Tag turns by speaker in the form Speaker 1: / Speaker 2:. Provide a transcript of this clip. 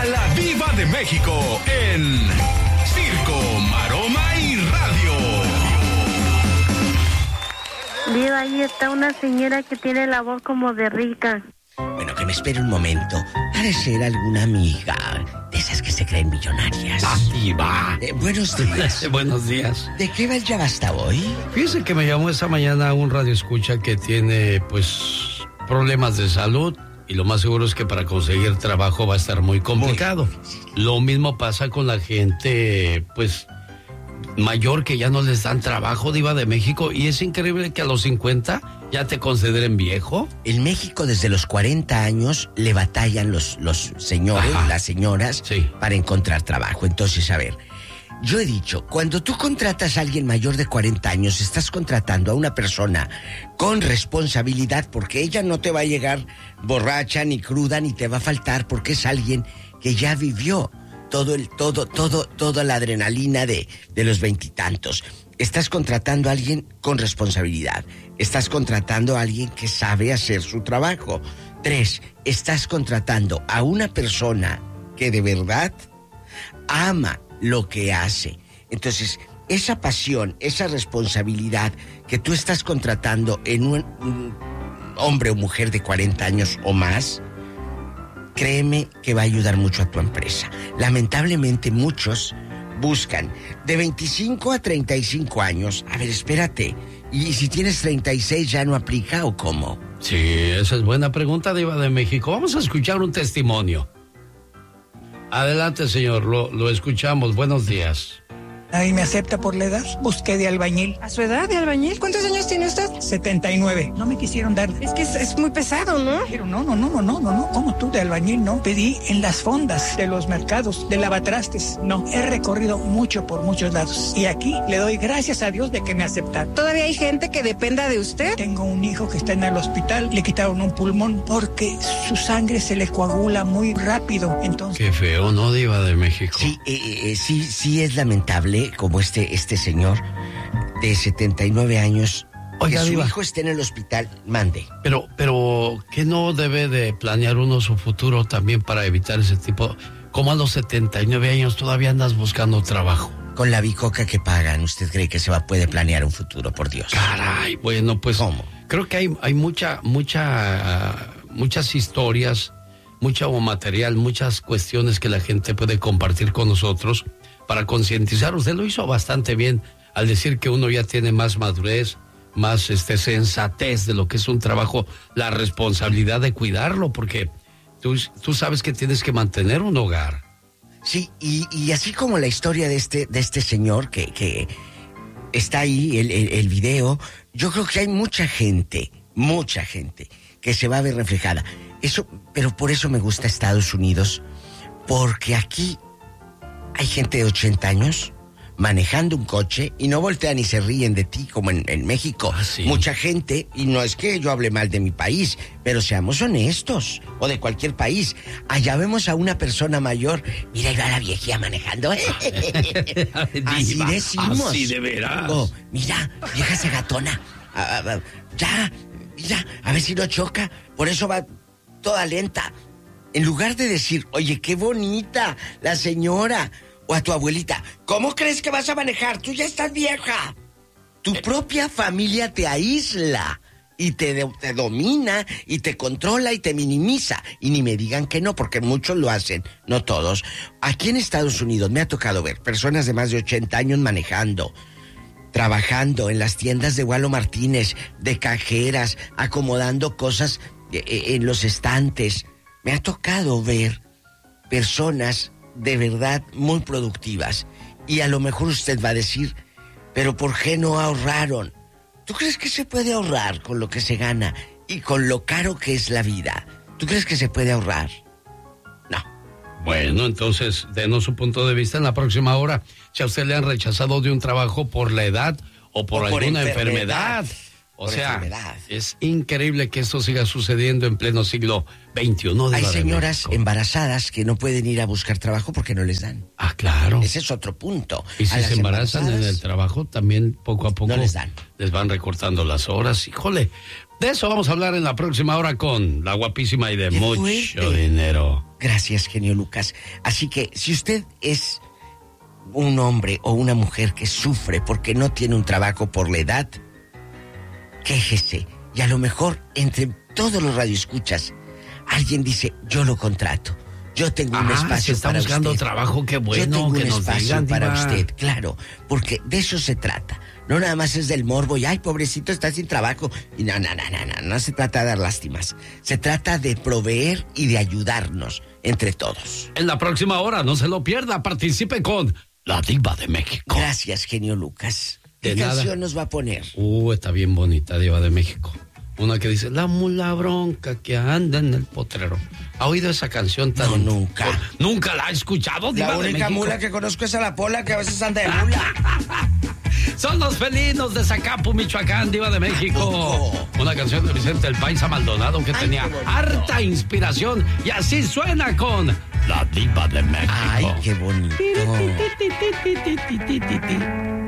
Speaker 1: la Diva de México en Circo, Maroma y Radio.
Speaker 2: Diva, ahí está una señora que tiene la voz como de rica.
Speaker 3: Bueno, que me espere un momento. Ha de ser alguna amiga de esas que se creen millonarias.
Speaker 4: Diva.
Speaker 3: Buenos días.
Speaker 4: Buenos días.
Speaker 3: ¿De qué va el Ya Basta hoy?
Speaker 4: Fíjese que me llamó esta mañana un radioescucha que tiene, pues, problemas de salud. Y lo más seguro es que para conseguir trabajo va a estar muy complicado. Lo mismo pasa con la gente, pues, mayor, que ya no les dan trabajo, Diva de México. Y es increíble que a los 50 ya te consideren viejo.
Speaker 3: En México, desde los 40 años, le batallan los señores, las señoras, para encontrar trabajo. Entonces, a ver, yo he dicho, cuando tú contratas a alguien mayor de 40 años, estás contratando a una persona con responsabilidad, porque ella no te va a llegar borracha, ni cruda, ni te va a faltar, porque es alguien que ya vivió toda la adrenalina de los veintitantos. Estás contratando a alguien con responsabilidad. Estás contratando a alguien que sabe hacer su trabajo. 3, estás contratando a una persona que de verdad ama lo que hace. Entonces, esa pasión, esa responsabilidad que tú estás contratando en un hombre o mujer de 40 años o más, créeme que va a ayudar mucho a tu empresa. Lamentablemente, muchos buscan de 25 a 35 años. A ver, espérate. ¿Y si tienes 36 ya no aplica o cómo?
Speaker 4: Sí, esa es buena pregunta, Diva de México. Vamos a escuchar un testimonio. Adelante, señor, lo escuchamos. Buenos días.
Speaker 5: Nadie me acepta por la edad. Busqué de albañil.
Speaker 6: ¿A su edad de albañil? ¿Cuántos años tiene usted?
Speaker 5: 79. No me quisieron dar.
Speaker 6: Es que es muy pesado, ¿no?
Speaker 5: Pero no. ¿Cómo tú de albañil, no? Pedí en las fondas de los mercados, de lavatrastes. No, he recorrido mucho por muchos lados. Y aquí le doy gracias a Dios de que me aceptaron.
Speaker 6: ¿Todavía hay gente que dependa de usted?
Speaker 5: Tengo un hijo que está en el hospital. Le quitaron un pulmón porque su sangre se le coagula muy rápido. Entonces...
Speaker 4: Qué feo, ¿no, Diva de México?
Speaker 3: Sí es lamentable como este señor de 79 años. Oiga, que su hijo esté en el hospital, mande.
Speaker 4: Pero ¿qué no debe de planear uno su futuro también para evitar ese tipo? ¿Cómo a los 79 años todavía andas buscando trabajo?
Speaker 3: Con la bicoca que pagan, ¿usted cree que puede planear un futuro, por Dios?
Speaker 4: Caray, bueno, pues... ¿Cómo? Creo que hay muchas historias, mucho material, muchas cuestiones que la gente puede compartir con nosotros para concientizar. Usted lo hizo bastante bien al decir que uno ya tiene más madurez, más sensatez de lo que es un trabajo, la responsabilidad de cuidarlo, porque tú sabes que tienes que mantener un hogar.
Speaker 3: Sí, y así como la historia de este señor que está ahí, el video, yo creo que hay mucha gente que se va a ver reflejada. Pero por eso me gusta Estados Unidos, porque aquí hay gente de 80 años manejando un coche y no voltean y se ríen de ti como en México.
Speaker 4: Sí.
Speaker 3: Mucha gente, y no es que yo hable mal de mi país, pero seamos honestos, o de cualquier país. Allá vemos a una persona mayor, mira, ahí va la viejía manejando. Así decimos.
Speaker 4: Así de veras.
Speaker 3: Oh, mira, vieja esa gatona. Ya, mira, a ver si no choca. Por eso va toda lenta. En lugar de decir, oye, qué bonita la señora, o a tu abuelita, ¿cómo crees que vas a manejar? Tú ya estás vieja. Tu propia familia te aísla y te domina y te controla y te minimiza. Y ni me digan que no, porque muchos lo hacen, no todos. Aquí en Estados Unidos me ha tocado ver personas de más de 80 años manejando, trabajando en las tiendas de Walo Martínez, de cajeras, acomodando cosas en los estantes. Me ha tocado ver personas de verdad muy productivas. Y a lo mejor usted va a decir, pero ¿por qué no ahorraron? ¿Tú crees que se puede ahorrar con lo que se gana y con lo caro que es la vida? ¿Tú crees que se puede ahorrar? No.
Speaker 4: Bueno, entonces, denos su punto de vista en la próxima hora. Si a usted le han rechazado de un trabajo por la edad o por alguna enfermedad. O sea, es increíble que esto siga sucediendo en pleno siglo XXI.
Speaker 3: Hay señoras embarazadas que no pueden ir a buscar trabajo porque no les dan.
Speaker 4: Ah, claro.
Speaker 3: Ese es otro punto.
Speaker 4: Y si se embarazan en el trabajo, también poco a poco
Speaker 3: no les dan.
Speaker 4: Les van recortando las horas. Híjole, de eso vamos a hablar en la próxima hora con la guapísima y de mucho dinero.
Speaker 3: Gracias, genio Lucas. Así que si usted es un hombre o una mujer que sufre porque no tiene un trabajo por la edad, quéjese. Y a lo mejor entre todos los radioescuchas alguien dice, yo lo contrato. Yo tengo un espacio
Speaker 4: está
Speaker 3: para
Speaker 4: buscando
Speaker 3: usted.
Speaker 4: trabajo, qué bueno.
Speaker 3: Yo tengo
Speaker 4: que
Speaker 3: un
Speaker 4: nos
Speaker 3: espacio
Speaker 4: digan,
Speaker 3: para
Speaker 4: Diva.
Speaker 3: usted, claro, porque de eso se trata. No nada más es del morbo y, ay, pobrecito, está sin trabajo. Y no se trata de dar lástimas. Se trata de proveer y de ayudarnos entre todos.
Speaker 4: En la próxima hora, no se lo pierda, participe con la Diva de México.
Speaker 3: Gracias, genio Lucas. ¿Qué
Speaker 4: De nada.
Speaker 3: canción nos va a poner?
Speaker 4: Está bien bonita, Diva de México. Una que dice, la mula bronca que anda en el potrero. ¿Ha oído esa canción tan...?
Speaker 3: No, nunca.
Speaker 4: ¿Nunca la ha escuchado, Diva
Speaker 3: La
Speaker 4: de
Speaker 3: única
Speaker 4: México?
Speaker 3: mula que conozco es a la Pola, que a veces anda de mula.
Speaker 4: Son los felinos de Zacapu, Michoacán, Diva de México. Una canción de Vicente el Paisa Maldonado que tenía harta inspiración y así suena con la Diva de México.
Speaker 3: Ay, qué bonito.